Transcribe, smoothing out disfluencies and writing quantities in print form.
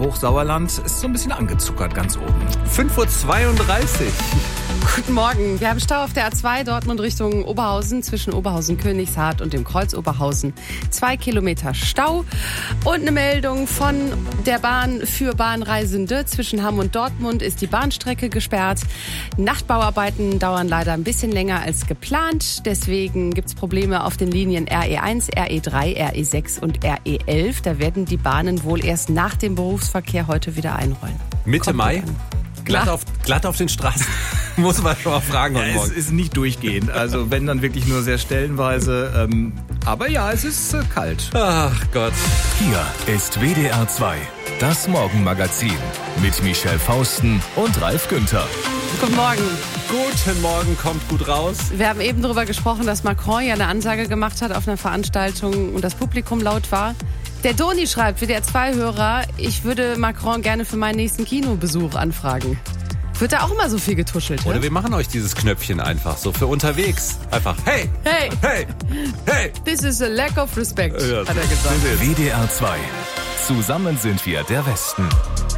Hochsauerland ist so ein bisschen angezuckert ganz oben. 5:32 Uhr. Guten Morgen. Wir haben Stau auf der A2 Dortmund Richtung Oberhausen zwischen Oberhausen-Königshardt und dem Kreuz Oberhausen. 2 Kilometer Stau. Und eine Meldung von der Bahn für Bahnreisende. Zwischen Hamm und Dortmund ist die Bahnstrecke gesperrt. Nachtbauarbeiten dauern leider ein bisschen länger als geplant. Deswegen gibt es Probleme auf den Linien RE1, RE3, RE6 und RE11. Da werden die Bahnen wohl erst nach dem Berufsverkehr heute wieder einrollen. Mitte Mai? Glatt auf den Straßen. Muss man schon mal fragen heute Morgen. Es ist nicht durchgehend. Also wenn, dann wirklich nur sehr stellenweise. Aber ja, es ist kalt. Ach Gott. Hier ist WDR 2, das Morgenmagazin mit Michelle Fausten und Ralf Günther. Guten Morgen. Guten Morgen, kommt gut raus. Wir haben eben darüber gesprochen, dass Macron ja eine Ansage gemacht hat auf einer Veranstaltung und das Publikum laut war. Der Doni schreibt, WDR2-Hörer, ich würde Macron gerne für meinen nächsten Kinobesuch anfragen. Wird da auch immer so viel getuschelt? Oder Ja? wir machen euch dieses Knöpfchen einfach so für unterwegs. Einfach, hey, Hey, hey, hey. this is a lack of respect, Ja, hat er gesagt. WDR 2. Zusammen sind wir der Westen.